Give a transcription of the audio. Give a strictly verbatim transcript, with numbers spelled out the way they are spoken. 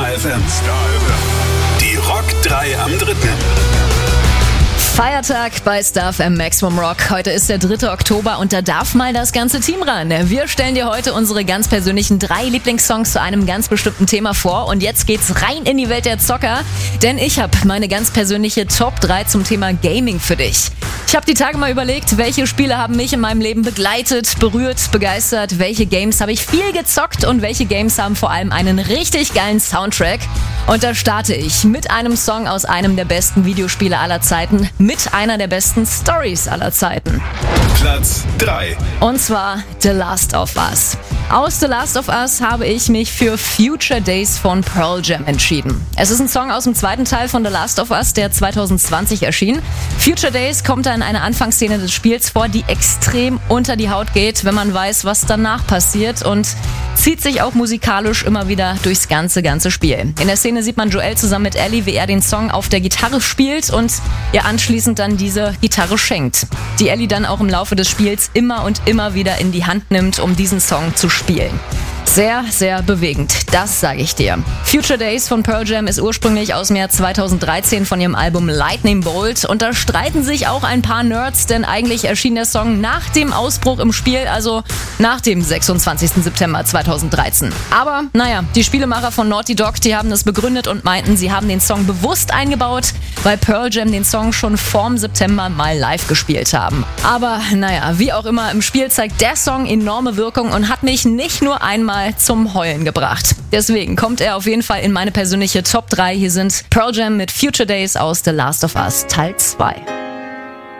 Star F M. Die Rock drei am dritten. Feiertag bei Star F M Maximum Rock. Heute ist der dritte Oktober und da darf mal das ganze Team ran. Wir stellen dir heute unsere ganz persönlichen drei Lieblingssongs zu einem ganz bestimmten Thema vor. Und jetzt geht's rein in die Welt der Zocker, denn ich habe meine ganz persönliche Top drei zum Thema Gaming für dich. Ich habe die Tage mal überlegt, welche Spiele haben mich in meinem Leben begleitet, berührt, begeistert, welche Games habe ich viel gezockt und welche Games haben vor allem einen richtig geilen Soundtrack. Und da starte ich mit einem Song aus einem der besten Videospiele aller Zeiten, mit einer der besten Stories aller Zeiten. Platz drei. Und zwar The Last of Us. Aus The Last of Us habe ich mich für Future Days von Pearl Jam entschieden. Es ist ein Song aus dem zweiten Teil von The Last of Us, der zwanzig zwanzig erschien. Future Days kommt da in einer Anfangsszene des Spiels vor, die extrem unter die Haut geht, wenn man weiß, was danach passiert, und zieht sich auch musikalisch immer wieder durchs ganze, ganze Spiel. In der Szene sieht man Joel zusammen mit Ellie, wie er den Song auf der Gitarre spielt und ihr anschließend dann diese Gitarre schenkt, die Ellie dann auch im Laufe des Spiels immer und immer wieder in die Hand nimmt, um diesen Song zu spielen. Sehr, sehr bewegend, das sage ich dir. Future Days von Pearl Jam ist ursprünglich aus dem Jahr zweitausenddreizehn von ihrem Album Lightning Bolt, und da streiten sich auch ein paar Nerds, denn eigentlich erschien der Song nach dem Ausbruch im Spiel, also nach dem sechsundzwanzigsten September zweitausenddreizehn. Aber naja, die Spielemacher von Naughty Dog, die haben das begründet und meinten, sie haben den Song bewusst eingebaut, weil Pearl Jam den Song schon vorm September mal live gespielt haben. Aber naja, wie auch immer, im Spiel zeigt der Song enorme Wirkung und hat mich nicht nur einmal zum Heulen gebracht. Deswegen kommt er auf jeden Fall in meine persönliche Top drei. Hier sind Pearl Jam mit Future Days aus The Last of Us Teil zwei.